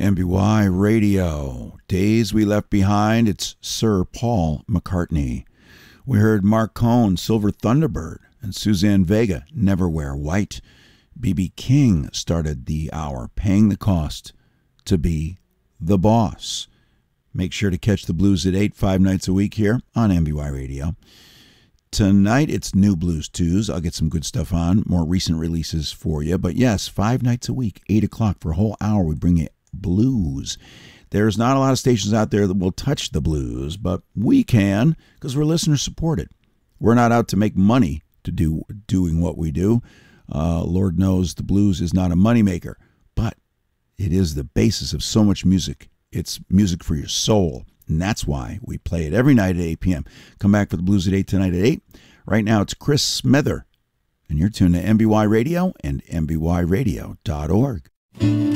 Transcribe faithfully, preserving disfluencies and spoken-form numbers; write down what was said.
M B Y Radio, Days We Left Behind. It's Sir Paul McCartney. We heard Mark Cohn, Silver Thunderbird, and Suzanne Vega, Never Wear White. B B King started the hour, Paying the Cost to Be the Boss. Make sure to catch the blues at eight, five nights a week here on M B Y Radio. Tonight, it's New Blues Tues. I'll get some good stuff on, more recent releases for you. But yes, five nights a week, eight o'clock for a whole hour, we bring you blues. There's not a lot of stations out there that will touch the blues, but we can because we're listener supported. We're not out to make money to do doing what we do. Uh, Lord knows the blues is not a moneymaker, but it is the basis of so much music. It's music for your soul, and that's why we play it every night at eight p.m. Come back for the blues at eight tonight at eight. Right now, it's Chris Smither, and you're tuned to M B Y Radio and M B Y radio dot org.